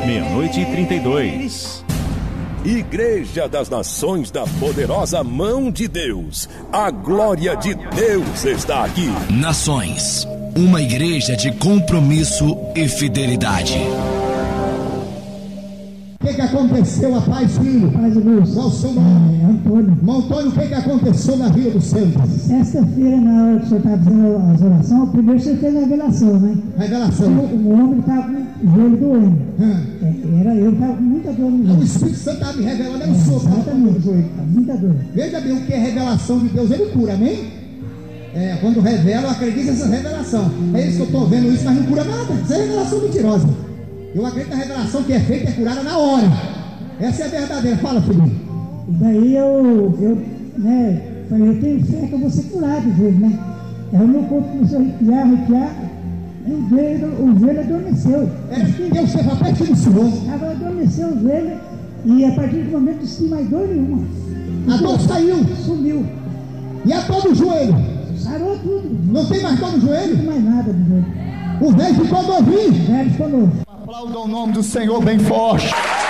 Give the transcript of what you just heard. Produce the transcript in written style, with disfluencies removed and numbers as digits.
0032. Igreja das Nações da Poderosa Mão de Deus. A glória de Deus está aqui. Nações, uma igreja de compromisso e fidelidade. O que aconteceu a paz, filho? Paz, Deus. Qual o seu nome? Antônio. Irmão Antônio, o que aconteceu na Vila do Centro? Sexta-feira, na hora que o senhor estava fazendo as orações, primeiro você fez a revelação, né? Revelação. O homem estava com o joelho doendo. Era eu, estava com muita dor no joelho. O Espírito Santo estava me revelando, é o senhor que estava com o joelho. Muita dor. Veja bem, o que é revelação de Deus, ele cura, amém? Quando revela, eu acredito nessa revelação. É isso que eu estou vendo isso, mas não cura nada. Isso é revelação mentirosa. Eu acredito na revelação que é feita, é curada na hora. Essa é a verdadeira. Fala, filho. E daí eu falei, eu tenho fé que eu vou ser curado, né? Aí o meu corpo começou a arrepiar, e o joelho adormeceu. Deus estava perto do Senhor. Adormeceu o joelho, e a partir do momento não senti mais dor nenhuma. A dor saiu. Sumiu. E a dor do joelho? Sarou tudo. Não tem mais dor no joelho? Não tem mais nada do joelho. O velho ficou novinho. O velho ficou novo. Aplauda o nome do Senhor bem forte.